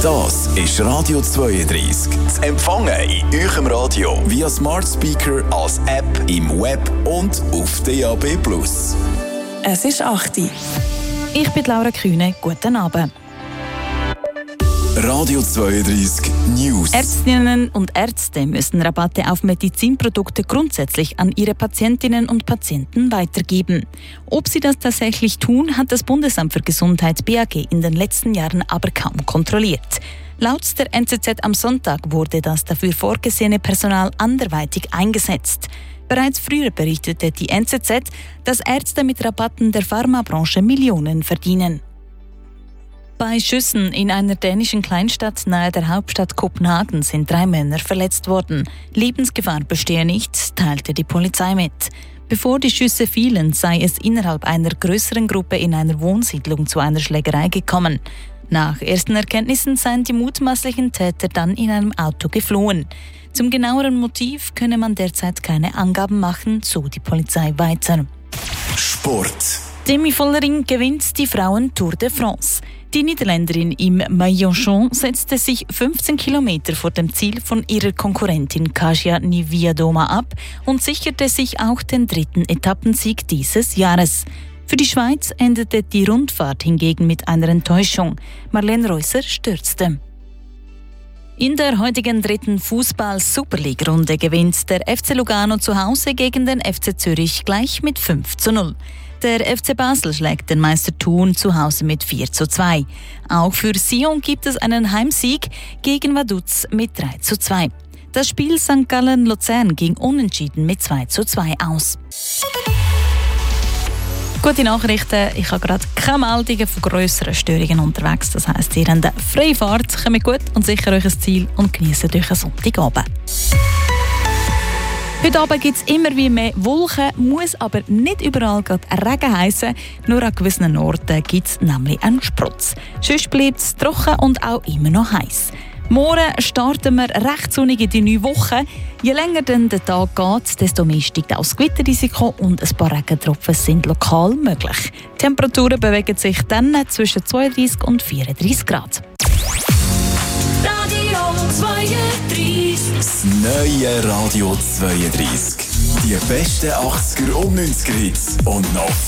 Das ist Radio 32. Zu empfangen in eurem Radio via Smart Speaker, als App, im Web und auf DAB+. Es ist 8 Uhr. Ich bin Laura Kühne. Guten Abend. Radio 32 News. Ärztinnen und Ärzte müssen Rabatte auf Medizinprodukte grundsätzlich an ihre Patientinnen und Patienten weitergeben. Ob sie das tatsächlich tun, hat das Bundesamt für Gesundheit BAG in den letzten Jahren aber kaum kontrolliert. Laut der NZZ am Sonntag wurde das dafür vorgesehene Personal anderweitig eingesetzt. Bereits früher berichtete die NZZ, dass Ärzte mit Rabatten der Pharmabranche Millionen verdienen. Bei Schüssen in einer dänischen Kleinstadt nahe der Hauptstadt Kopenhagen sind 3 Männer verletzt worden. Lebensgefahr bestehe nicht, teilte die Polizei mit. Bevor die Schüsse fielen, sei es innerhalb einer größeren Gruppe in einer Wohnsiedlung zu einer Schlägerei gekommen. Nach ersten Erkenntnissen seien die mutmaßlichen Täter dann in einem Auto geflohen. Zum genaueren Motiv könne man derzeit keine Angaben machen, so die Polizei weiter. Sport. Demi Vollering gewinnt die Frauen-Tour de France. Die Niederländerin im Maillot setzte sich 15 Kilometer vor dem Ziel von ihrer Konkurrentin Kasia Niewiadoma ab und sicherte sich auch den 3. Etappensieg dieses Jahres. Für die Schweiz endete die Rundfahrt hingegen mit einer Enttäuschung. Marlene Reusser stürzte. In der heutigen 3. Fußball-Superliga-Runde gewinnt der FC Lugano zu Hause gegen den FC Zürich gleich mit 5:0. Der FC Basel schlägt den Meister Thun zu Hause mit 4:2. Auch für Sion gibt es einen Heimsieg gegen Vaduz mit 3:2. Das Spiel St. Gallen-Luzern ging unentschieden mit 2:2 aus. Gute Nachrichten, ich habe gerade keine Meldungen von grösseren Störungen unterwegs. Das heisst, ihr habt eine freie Fahrt, kommt gut und sicher euch ein Ziel und genießt euch einen Sonntagabend. Heute Abend gibt es immer wie mehr Wolken, muss aber nicht überall gerade Regen heissen. Nur an gewissen Orten gibt es nämlich einen Sprutz. Sonst bleibt es trocken und auch immer noch heiß. Morgen starten wir recht sonnig in die neue Woche. Je länger dann der Tag geht, desto mehr steigt auch das Gewitterrisiko und ein paar Regentropfen sind lokal möglich. Die Temperaturen bewegen sich dann zwischen 32 und 34 Grad. Radio 32. Das neue Radio 32. Die besten 80er und 90er Hits und noch